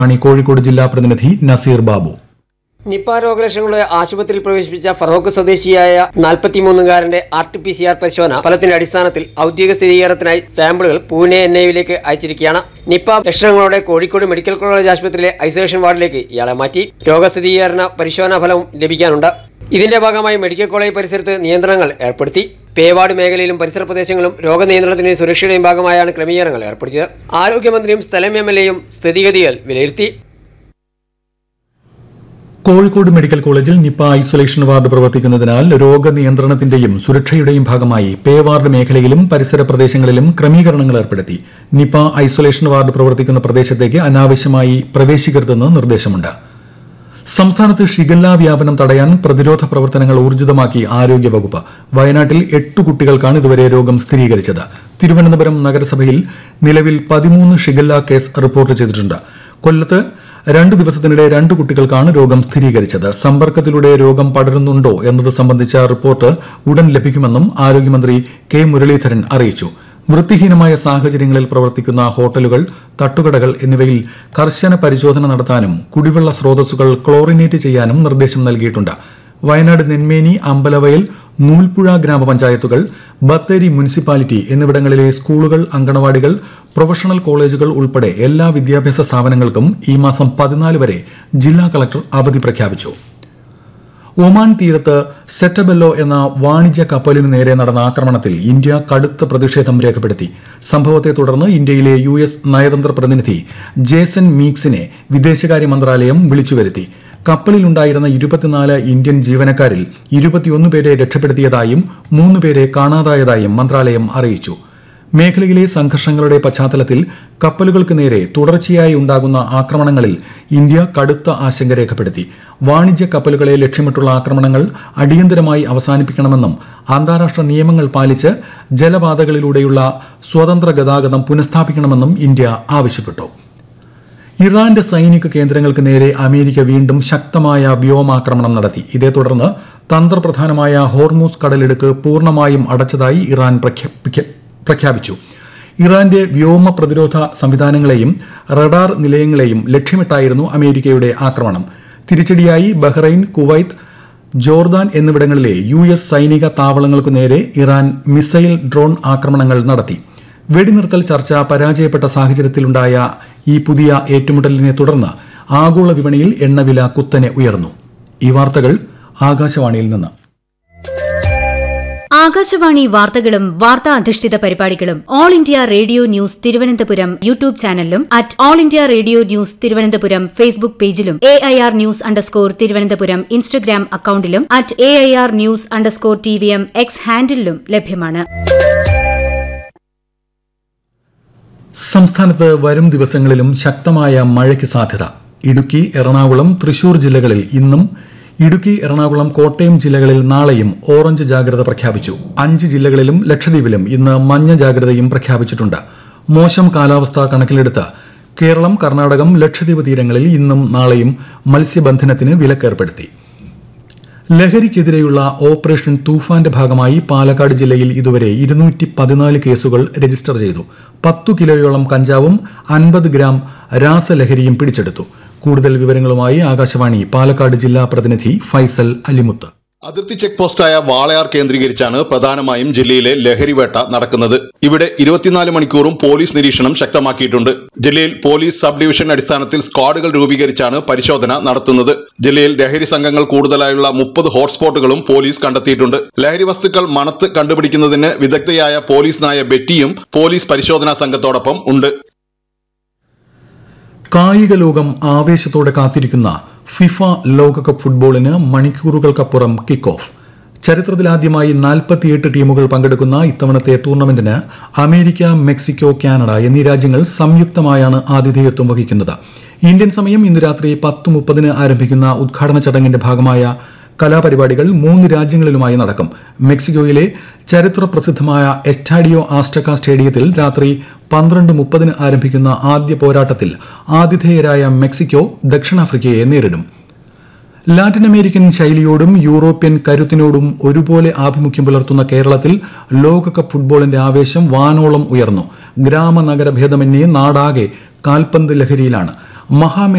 കോഴിക്കോട് ജില്ലാ പ്രതിനിധി നസീർ ബാബു. നിപ രോഗലക്ഷണങ്ങളെ ആശുപത്രിയിൽ പ്രവേശിപ്പിച്ച ഫറോക്ക് സ്വദേശിയായ 43-കാരന്റെ RT-PCR പരിശോധന ഫലത്തിന്റെ അടിസ്ഥാനത്തിൽ ഔദ്യോഗിക സ്ഥിരീകരണത്തിനായി സാമ്പിളുകൾ Pune NIAയിലേക്ക് അയച്ചിരിക്കുകയാണ്. Nipah ലക്ഷണങ്ങളോടെ Kozhikode medical college ആശുപത്രിയിലെ ഐസൊലേഷൻ വാർഡിലേക്ക് ഇയാളെ മാറ്റി. രോഗസ്ഥിരീകരണ പരിശോധനാ ഫലവും ലഭിക്കാനുണ്ട്. ഇതിന്റെ ഭാഗമായി മെഡിക്കൽ കോളേജ് പരിസരത്ത് നിയന്ത്രണങ്ങൾ ഏർപ്പെടുത്തി. പേവാർഡ് മേഖലയിലും പരിസര പ്രദേശങ്ങളും രോഗനിയന്ത്രണത്തിന്റെയും സുരക്ഷയുടെയും ഭാഗമായാണ് ക്രമീകരണങ്ങൾ ഏർപ്പെടുത്തിയത്. ആരോഗ്യമന്ത്രിയും സ്ഥലം MLAയും സ്ഥിതിഗതികൾ വിലയിരുത്തി. കോഴിക്കോട് മെഡിക്കൽ കോളേജിൽ നിപ ഐസൊലേഷൻ വാർഡ് പ്രവർത്തിക്കുന്നതിനാൽ രോഗനിയന്ത്രണത്തിന്റെയും സുരക്ഷയുടെയും ഭാഗമായി പേവാർഡ് മേഖലയിലും പരിസര പ്രദേശങ്ങളിലും ക്രമീകരണങ്ങൾ ഏർപ്പെടുത്തി. നിപ ഐസൊലേഷൻ വാർഡ് പ്രവർത്തിക്കുന്ന പ്രദേശത്തേക്ക് അനാവശ്യമായി പ്രവേശിക്കരുതെന്ന് നിർദ്ദേശമുണ്ട്. സംസ്ഥാനത്ത് ഷിഗല്ല വ്യാപനം തടയാൻ പ്രതിരോധ പ്രവർത്തനങ്ങൾ ഊർജിതമാക്കി ആരോഗ്യവകുപ്പ്. വയനാട്ടിൽ 8 കുട്ടികൾക്കാണ് ഇതുവരെ രോഗം സ്ഥിരീകരിച്ചത്. തിരുവനന്തപുരം നഗരസഭയിൽ നിലവിൽ 13 ഷിഗല്ല കേസ് റിപ്പോർട്ട് ചെയ്തിട്ടുണ്ട്. കൊല്ലത്ത് 2 ദിവസത്തിനിടെ 2 കുട്ടികൾക്കാണ് രോഗം സ്ഥിരീകരിച്ചത്. സമ്പർക്കത്തിലൂടെ രോഗം പടരുന്നുണ്ടോ എന്നത് സംബന്ധിച്ച റിപ്പോർട്ട് ഉടൻ ലഭിക്കുമെന്നും ആരോഗ്യമന്ത്രി കെ മുരളീധരൻ അറിയിച്ചു. വൃത്തിഹീനമായ സാഹചര്യങ്ങളിൽ പ്രവർത്തിക്കുന്ന ഹോട്ടലുകൾ, തട്ടുകടകൾ എന്നിവയിൽ കർശന പരിശോധന നടത്താനും കുടിവെള്ള സ്രോതസ്സുകൾ ക്ലോറിനേറ്റ് ചെയ്യാനും നിർദ്ദേശം നൽകിയിട്ടുണ്ട്. വയനാട് നെന്മേനി, അമ്പലവയൽ, നൂൽപ്പുഴ ഗ്രാമപഞ്ചായത്തുകൾ, ബത്തേരി മുനിസിപ്പാലിറ്റി എന്നിവിടങ്ങളിലെ സ്കൂളുകൾ, അങ്കണവാടികൾ, പ്രൊഫഷണൽ കോളേജുകൾ ഉൾപ്പെടെ എല്ലാ വിദ്യാഭ്യാസ സ്ഥാപനങ്ങൾക്കും ഈ മാസം 14 വരെ ജില്ലാ കളക്ടർ അവധി പ്രഖ്യാപിച്ചു. ഒമാൻ തീരത്ത് സെറ്റബെല്ലോ എന്ന വാണിജ്യ കപ്പലിനു നേരെ നടന്ന ആക്രമണത്തിൽ ഇന്ത്യ കടുത്ത പ്രതിഷേധം രേഖപ്പെടുത്തി. സംഭവത്തെ തുടർന്ന് ഇന്ത്യയിലെ US നയതന്ത്ര പ്രതിനിധി ജേസൺ മീക്സിനെ വിദേശകാര്യ മന്ത്രാലയം വിളിച്ചുവരുത്തി. കപ്പലിലുണ്ടായിരുന്ന 24 ഇന്ത്യൻ ജീവനക്കാരിൽ 21 പേരെ രക്ഷപ്പെടുത്തിയതായും 3 പേരെ കാണാതായതായും മന്ത്രാലയം അറിയിച്ചു. മേഖലയിലെ സംഘർഷങ്ങളുടെ പശ്ചാത്തലത്തിൽ കപ്പലുകൾക്ക് നേരെ തുടർച്ചയായി ഉണ്ടാകുന്ന ആക്രമണങ്ങളിൽ ഇന്ത്യ കടുത്ത ആശങ്ക രേഖപ്പെടുത്തി. വാണിജ്യ കപ്പലുകളെ ലക്ഷ്യമിട്ടുള്ള ആക്രമണങ്ങൾ അടിയന്തരമായി അവസാനിപ്പിക്കണമെന്നും അന്താരാഷ്ട്ര നിയമങ്ങൾ പാലിച്ച് ജലപാതകളിലൂടെയുള്ള സ്വതന്ത്ര ഗതാഗതം പുനഃസ്ഥാപിക്കണമെന്നും ഇന്ത്യ ആവശ്യപ്പെട്ടു. ഇറാന്റെ സൈനിക കേന്ദ്രങ്ങൾക്ക് നേരെ അമേരിക്ക വീണ്ടും ശക്തമായ വ്യോമാക്രമണം നടത്തി. ഇതേ തുടർന്ന് തന്ത്രപ്രധാനമായ ഹോർമൂസ് കടലിടുക്ക് പൂർണ്ണമായും അടച്ചതായി ഇറാൻ പ്രഖ്യാപിച്ചു. ഇറാന്റെ വ്യോമ പ്രതിരോധ സംവിധാനങ്ങളെയും റഡാർ നിലയങ്ങളെയും ലക്ഷ്യമിട്ടായിരുന്നു അമേരിക്കയുടെ ആക്രമണം. തിരിച്ചടിയായി ബഹ്റൈൻ, കുവൈത്ത്, ജോർദാൻ എന്നിവിടങ്ങളിലെ US സൈനിക താവളങ്ങൾക്കു നേരെ ഇറാൻ മിസൈൽ, ഡ്രോൺ ആക്രമണങ്ങൾ നടത്തി. വെടിനിർത്തൽ ചർച്ച പരാജയപ്പെട്ട സാഹചര്യത്തിലുണ്ടായ ഈ പുതിയ ഏറ്റുമുട്ടലിനെ തുടർന്ന് ആഗോള വിപണിയിൽ എണ്ണവില കുത്തനെ ഉയർന്നു. ഈ വാർത്തകൾ ആകാശവാണിയിൽ നിന്ന്. ആകാശവാണി വാർത്തകളും വാർത്താ അധിഷ്ഠിത പരിപാടികളും all India radio news Thiruvananthapuram YouTube ചാനലിലും @all India radio news Thiruvananthapuram Facebook പേജിലും AIR ന്യൂസ് _ ഇൻസ്റ്റഗ്രാം അക്കൌണ്ടിലും @AIR ന്യൂസ് _ TVM X ഹാൻഡിലും ലഭ്യമാണ്. സംസ്ഥാനത്ത് വരും ദിവസങ്ങളിലും ശക്തമായ മഴയ്ക്ക് സാധ്യത. ഇടുക്കി, എറണാകുളം, തൃശൂർ ജില്ലകളിൽ ഇന്നും, ഇടുക്കി, എറണാകുളം, കോട്ടയം ജില്ലകളിൽ നാളെയും ഓറഞ്ച് ജാഗ്രത പ്രഖ്യാപിച്ചു. 5 ജില്ലകളിലും ലക്ഷദ്വീപിലും ഇന്ന് മഞ്ഞ ജാഗ്രതയും പ്രഖ്യാപിച്ചിട്ടുണ്ട്. മോശം കാലാവസ്ഥ കണക്കിലെടുത്ത് കേരളം, കർണാടകം, ലക്ഷദ്വീപ് തീരങ്ങളിൽ ഇന്നും നാളെയും മത്സ്യബന്ധനത്തിന് വിലക്കേർപ്പെടുത്തി. ലഹരിക്കെതിരെയുള്ള ഓപ്പറേഷൻ തൂഫാന്റെ ഭാഗമായി പാലക്കാട് ജില്ലയിൽ ഇതുവരെ 214 കേസുകൾ രജിസ്റ്റർ ചെയ്തു. 10 കിലോയോളം കഞ്ചാവും 50 ഗ്രാം രാസലഹരിയും പിടിച്ചെടുത്തു. കൂടുതൽ വിവരങ്ങളുമായി ആകാശവാണി പാലക്കാട് ജില്ലാ പ്രതിനിധി ഫൈസൽ അലിമുത്ത്. അതിർത്തി ചെക്ക് പോസ്റ്റായ വാളയാർ കേന്ദ്രീകരിച്ചാണ് പ്രധാനമായും ജില്ലയിലെ ലഹരിവേട്ട നടക്കുന്നത്. ഇവിടെ 24 മണിക്കൂറും പോലീസ് നിരീക്ഷണം ശക്തമാക്കിയിട്ടുണ്ട്. ജില്ലയിൽ പോലീസ് സബ് ഡിവിഷൻ അടിസ്ഥാനത്തിൽ സ്ക്വാഡുകൾ രൂപീകരിച്ചാണ് പരിശോധന നടത്തുന്നത്. ജില്ലയിൽ ലഹരി സംഘങ്ങൾ കൂടുതലായുള്ള 30 ഹോട്ട്സ്പോട്ടുകളും പോലീസ് കണ്ടെത്തിയിട്ടുണ്ട്. ലഹരി വസ്തുക്കൾ മണത്ത് കണ്ടുപിടിക്കുന്നതിന് വിദഗ്ധയായ പോലീസ് നായ ബെറ്റിയും പോലീസ് പരിശോധനാ സംഘത്തോടൊപ്പം ഉണ്ട്. കായിക ലോകം ആവേശത്തോടെ കാത്തിരിക്കുന്ന ഫിഫ ലോകകപ്പ് ഫുട്ബോളിന് മണിക്കൂറുകൾക്കപ്പുറം കിക്ക് ഓഫ്. ചരിത്രത്തിലാദ്യമായി 48 ടീമുകൾ പങ്കെടുക്കുന്ന ഇത്തവണത്തെ ടൂർണമെന്റിന് അമേരിക്ക, മെക്സിക്കോ, കാനഡ എന്നീ രാജ്യങ്ങൾ സംയുക്തമായാണ് ആതിഥേയത്വം വഹിക്കുന്നത്. ഇന്ത്യൻ സമയം ഇന്ന് രാത്രി 10:30 ആരംഭിക്കുന്ന ഉദ്ഘാടന ചടങ്ങിന്റെ ഭാഗമായ കലാപരിപാടികൾ 3 രാജ്യങ്ങളിലുമായി നടക്കും. മെക്സിക്കോയിലെ ചരിത്ര പ്രസിദ്ധമായ എസ്റ്റാഡിയോ ആസ്റ്റക സ്റ്റേഡിയത്തിൽ രാത്രി 12:30 ആരംഭിക്കുന്ന ആദ്യ പോരാട്ടത്തിൽ ആതിഥേയരായ മെക്സിക്കോ ദക്ഷിണാഫ്രിക്കയെ നേരിടും. ലാറ്റിൻ അമേരിക്കൻ ശൈലിയോടും യൂറോപ്യൻ കരുത്തിനോടും ഒരുപോലെ ആഭിമുഖ്യം പുലർത്തുന്ന കേരളത്തിൽ ലോകകപ്പ് ഫുട്ബോളിന്റെ ആവേശം വാനോളം ഉയർന്നു. ഗ്രാമനഗര ഭേദമന്യേ നാടാകെ കാൽപന്ത് ലഹരിയിലാണ്. മഹാമേ